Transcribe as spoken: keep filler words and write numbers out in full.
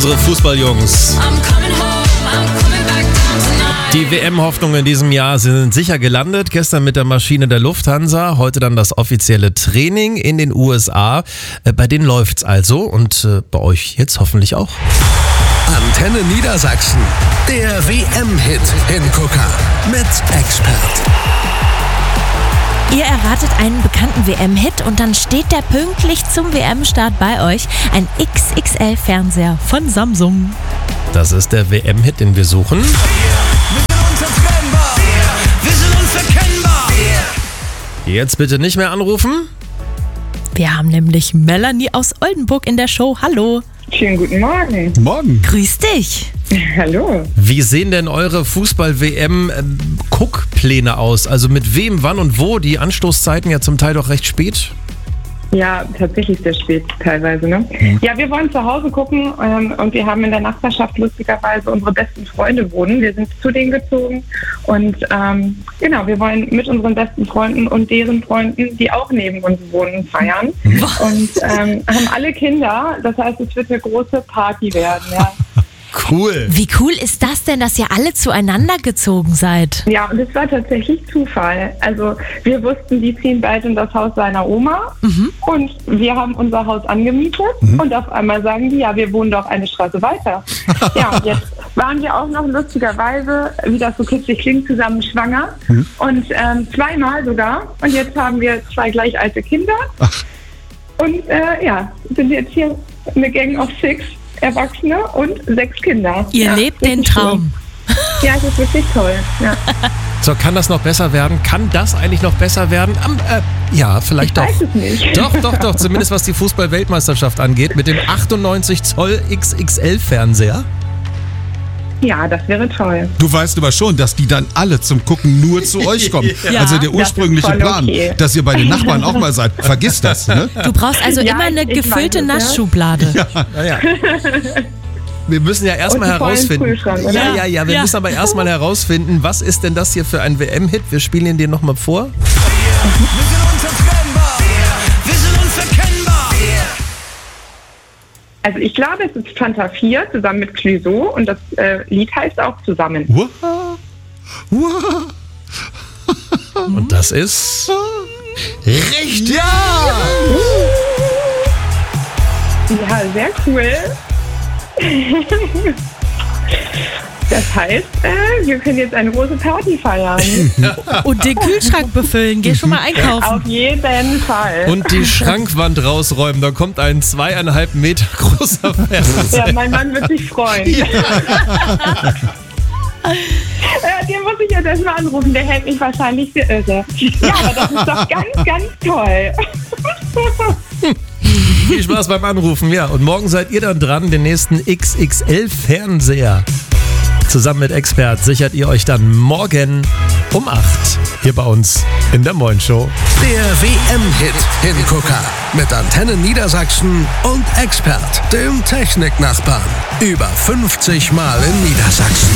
unsere Fußballjungs. Die W M-Hoffnungen in diesem Jahr sind sicher gelandet. Gestern mit der Maschine der Lufthansa, heute dann das offizielle Training in den U S A. Bei denen läuft's also und bei euch jetzt hoffentlich auch. Antenne Niedersachsen, der W M-Hit-Hingucker mit Expert. Ihr erratet einen bekannten W M-Hit und dann steht der pünktlich zum W M-Start bei euch. Ein X X L-Fernseher von Samsung. Das ist der W M-Hit, den wir suchen. Wir sind unverbrennbar. Wir sind unverkennbar. Jetzt bitte nicht mehr anrufen. Wir haben nämlich Melanie aus Oldenburg in der Show. Hallo. Schönen guten Morgen. Morgen. Grüß dich. Hallo. Wie sehen denn eure Fußball-W M-Guckpläne aus? Also mit wem, wann und wo? Die Anstoßzeiten ja zum Teil doch recht spät. Ja, tatsächlich sehr spät teilweise. Ne? Hm. Ja, wir wollen zu Hause gucken ähm, und wir haben in der Nachbarschaft lustigerweise unsere besten Freunde wohnen. Wir sind zu denen gezogen und ähm, genau, wir wollen mit unseren besten Freunden und deren Freunden, die auch neben uns wohnen, feiern. Was? Und ähm, haben alle Kinder. Das heißt, es wird eine große Party werden. Ja. Cool. Wie cool ist das denn, dass ihr alle zueinander gezogen seid? Ja, und es war tatsächlich Zufall. Also wir wussten, die ziehen bald in das Haus seiner Oma Mhm. und wir haben unser Haus angemietet Mhm. und auf einmal sagen die, ja, wir wohnen doch eine Straße weiter. Ja, und jetzt waren wir auch noch lustigerweise, wie das so kürzlich klingt, zusammen schwanger Mhm. und ähm, zweimal sogar. Und jetzt haben wir zwei gleich alte Kinder Ach. und äh, ja, sind jetzt hier eine Gang of Six Erwachsene und sechs Kinder. Ihr ja, lebt den richtig Traum. schön. Ja, es ist wirklich toll. Ja. So, kann das noch besser werden? Kann das eigentlich noch besser werden? Ähm, äh, ja, vielleicht Ich doch. weiß es nicht. Doch, doch, doch. Zumindest was die Fußball-Weltmeisterschaft angeht. Mit dem achtundneunzig Zoll X X L-Fernseher. Ja, das wäre toll. Du weißt aber schon, dass die dann alle zum Gucken nur zu euch kommen. Ja. Also der Das ist ursprüngliche voll Plan, okay. dass ihr bei den Nachbarn auch mal seid. Vergiss das, ne? Du brauchst also Ja, immer eine ich- ich gefüllte weiß es, ja. Nassschublade. Naja. Wir müssen ja erstmal Und einen vollen herausfinden. Kühlschrank, oder? Ja, ja, ja. Wir Ja. müssen aber erstmal herausfinden, was ist denn das hier für ein W M-Hit? Wir spielen ihn dir nochmal vor. Wir sind unverbrennbar. Wir sind unverkennbar. Also ich glaube, es ist Fanta vier zusammen mit Clouseau und das äh, Lied heißt auch Zusammen. Uah, uah, Und das ist... Richtig! Ja! Ja, sehr cool. Das heißt, äh, wir können jetzt eine große Party feiern. Und den Kühlschrank befüllen. Geh schon mal einkaufen. Auf jeden Fall. Und die Schrankwand rausräumen. Da kommt ein zweieinhalb Meter großer Fernseher. Ja, mein Mann wird sich freuen. Äh, den muss ich jetzt erstmal anrufen, der hält mich wahrscheinlich für irre. Ja, aber das ist doch ganz, ganz toll. Viel Spaß beim Anrufen, ja. Und morgen seid ihr dann dran, den nächsten X X L-Fernseher. Zusammen mit Expert sichert ihr euch dann morgen um acht hier bei uns in der Moin Show. Der W M-Hit-Hingucker mit Antenne Niedersachsen und Expert, dem Techniknachbarn. Über fünfzig Mal in Niedersachsen.